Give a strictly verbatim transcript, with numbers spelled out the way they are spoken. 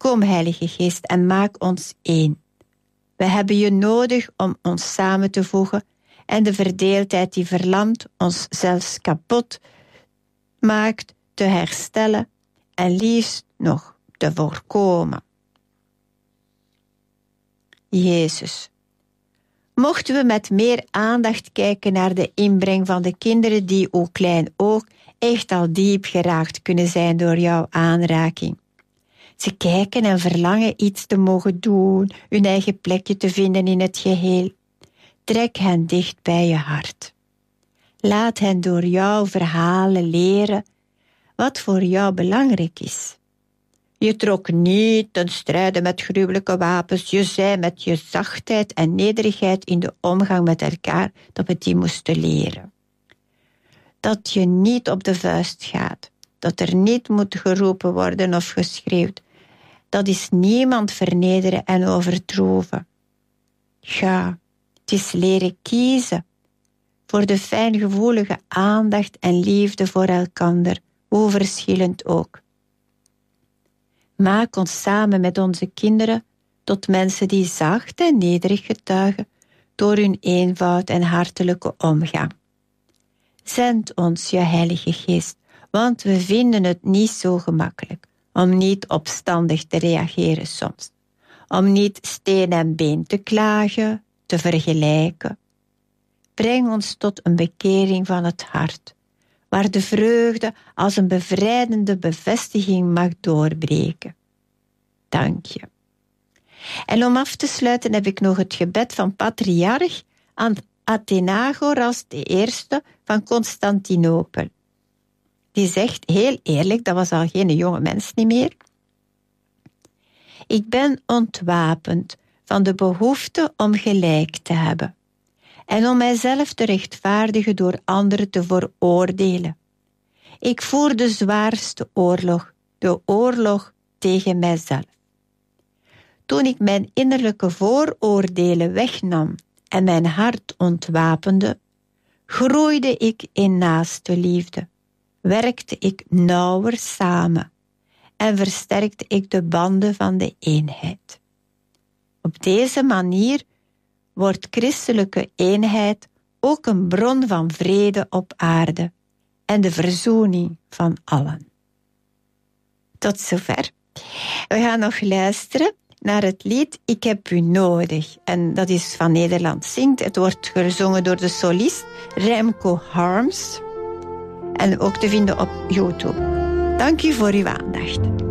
Kom, Heilige Geest, en maak ons één. We hebben je nodig om ons samen te voegen en de verdeeldheid die verlamt ons zelfs kapot maakt te herstellen en liefst nog te voorkomen. Jezus, mochten we met meer aandacht kijken naar de inbreng van de kinderen die, hoe klein ook, echt al diep geraakt kunnen zijn door jouw aanraking. Ze kijken en verlangen iets te mogen doen, hun eigen plekje te vinden in het geheel. Trek hen dicht bij je hart. Laat hen door jouw verhalen leren wat voor jou belangrijk is. Je trok niet ten strijde met gruwelijke wapens. Je zei met je zachtheid en nederigheid in de omgang met elkaar dat we die moesten leren. Dat je niet op de vuist gaat. Dat er niet moet geroepen worden of geschreeuwd. Dat is niemand vernederen en overtroeven. Ja, het is leren kiezen voor de fijngevoelige aandacht en liefde voor elkander, hoe verschillend ook. Maak ons samen met onze kinderen tot mensen die zacht en nederig getuigen door hun eenvoud en hartelijke omgang. Zend ons je Heilige Geest, want we vinden het niet zo gemakkelijk om niet opstandig te reageren soms, om niet steen en been te klagen, te vergelijken. Breng ons tot een bekering van het hart, waar de vreugde als een bevrijdende bevestiging mag doorbreken. Dank je. En om af te sluiten heb ik nog het gebed van patriarch Athenagoras de Eerste van Constantinopel. Die zegt heel eerlijk, dat was al geen jonge mens niet meer: ik ben ontwapend van de behoefte om gelijk te hebben en om mijzelf te rechtvaardigen door anderen te veroordelen. Ik voer de zwaarste oorlog, de oorlog tegen mijzelf. Toen ik mijn innerlijke vooroordelen wegnam en mijn hart ontwapende, groeide ik in naaste liefde, werkte ik nauwer samen en versterkte ik de banden van de eenheid. Op deze manier wordt christelijke eenheid ook een bron van vrede op aarde en de verzoening van allen. Tot zover. We gaan nog luisteren naar het lied Ik heb u nodig. En dat is van Nederland Zingt. Het wordt gezongen door de solist Remco Harms. En ook te vinden op YouTube. Dank u voor uw aandacht.